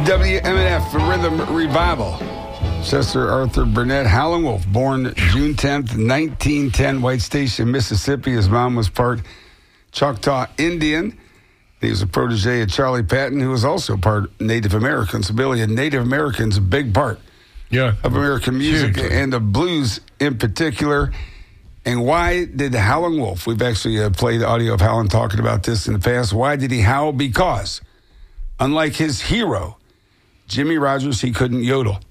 WMNF, the Rhythm Revival. Chester Arthur Burnett, Howlin' Wolf, born June 10th, 1910, White Station, Mississippi. His mom was part Choctaw Indian. He was a protege of Charlie Patton, who was also part Native American. So, Billy, and Native Americans a big part of American music and the blues in particular. And why did Howlin' Wolf, we've actually played audio of Howlin' talking about this in the past, why did he howl? Because, unlike his hero, Jimmie Rodgers, he couldn't yodel.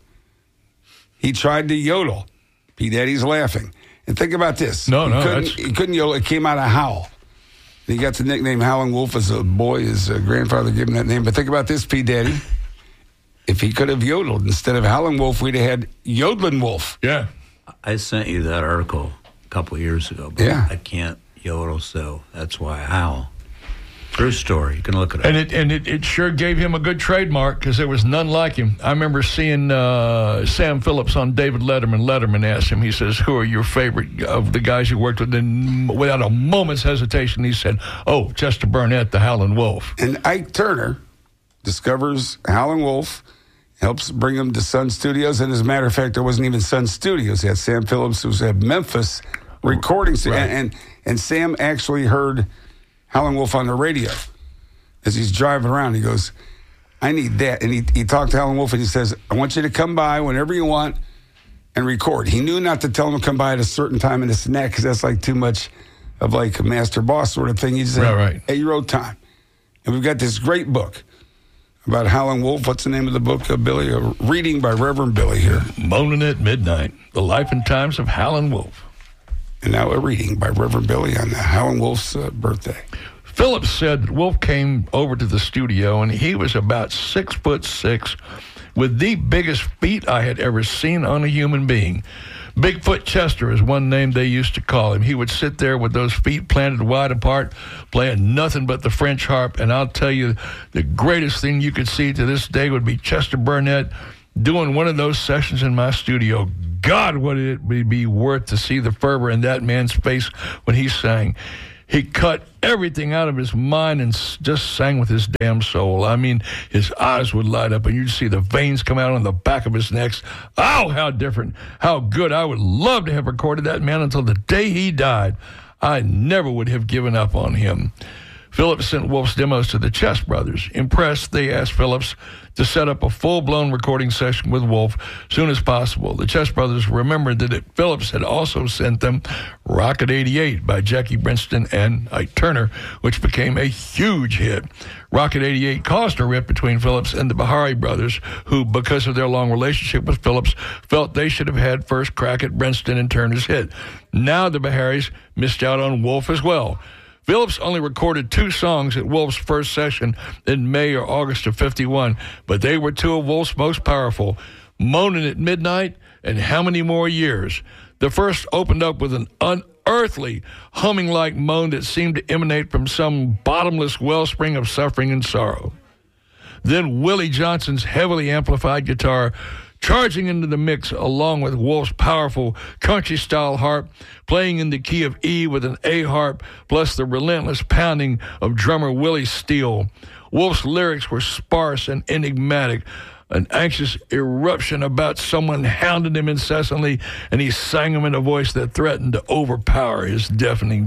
He tried to yodel. P. Daddy's laughing. And think about this. He couldn't yodel. It came out of howl. He got the nickname Howlin' Wolf as a boy. His grandfather gave him that name. But think about this, P. Daddy. If he could have yodeled instead of Howlin' Wolf, we'd have had Yodeling Wolf. Yeah. I sent you that article a couple of years ago, but I can't yodel, so that's why I howl. True story. You can look it up. And it sure gave him a good trademark because there was none like him. I remember seeing Sam Phillips on David Letterman. Letterman asked him, he says, who are your favorite of the guys you worked with? And without a moment's hesitation, he said, oh, Chester Burnett, the Howlin' Wolf. And Ike Turner discovers Howlin' Wolf, helps bring him to Sun Studios. And as a matter of fact, there wasn't even Sun Studios. He had Sam Phillips, who was at Memphis recording. Right. And Sam actually heard Howlin' Wolf on the radio as he's driving around. He goes, I need that. And he talked to Howlin' Wolf and he says, I want you to come by whenever you want and record. He knew not to tell him to come by at a certain time in the snack because that's like too much of like a master boss sort of thing. He just said, at your own time. And we've got this great book about Howlin' Wolf. What's the name of the book, Billy? A reading by Reverend Billy here. Moaning at Midnight, The Life and Times of Howlin' Wolf. And now a reading by Reverend Billy on Howlin' Wolf's birthday. Phillips said that Wolf came over to the studio, and he was about 6'6", with the biggest feet I had ever seen on a human being. Bigfoot Chester is one name they used to call him. He would sit there with those feet planted wide apart, playing nothing but the French harp. And I'll tell you, the greatest thing you could see to this day would be Chester Burnett doing one of those sessions in my studio. God, would it be worth to see the fervor in that man's face when he sang. He cut everything out of his mind and just sang with his damn soul. I mean, his eyes would light up, and you'd see the veins come out on the back of his neck. Oh, how different, how good. I would love to have recorded that man until the day he died. I never would have given up on him. Phillips sent Wolf's demos to the Chess Brothers. Impressed, they asked Phillips to set up a full-blown recording session with Wolf as soon as possible. The Chess Brothers remembered that Phillips had also sent them Rocket 88 by Jackie Brenston and Ike Turner, which became a huge hit. Rocket 88 caused a rift between Phillips and the Bahari brothers, who, because of their long relationship with Phillips, felt they should have had first crack at Brenston and Turner's hit. Now the Baharis missed out on Wolf as well. Phillips only recorded 2 songs at Wolf's first session in May or August of '51, but they were 2 of Wolf's most powerful, Moaning at Midnight and How Many More Years. The first opened up with an unearthly humming-like moan that seemed to emanate from some bottomless wellspring of suffering and sorrow. Then Willie Johnson's heavily amplified guitar charging into the mix along with Wolf's powerful country-style harp, playing in the key of E with an A harp, plus the relentless pounding of drummer Willie Steele. Wolf's lyrics were sparse and enigmatic, an anxious eruption about someone hounding him incessantly, and he sang them in a voice that threatened to overpower his deafening